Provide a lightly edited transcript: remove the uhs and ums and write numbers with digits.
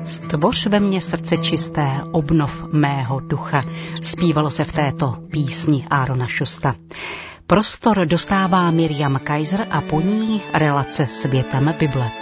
Stvoř ve mně srdce čisté, obnov mého ducha. Zpívalo se v této písni Árona Šusta. Prostor dostává Miriam Kaiser a po ní relace Světem Bible.